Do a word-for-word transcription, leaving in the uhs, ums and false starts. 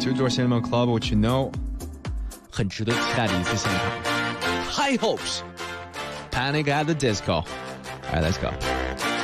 Two Door Cinema Club, what you know? 很值得期待的一次现场。 High hopes. Panic at the Disco. All right, let's go.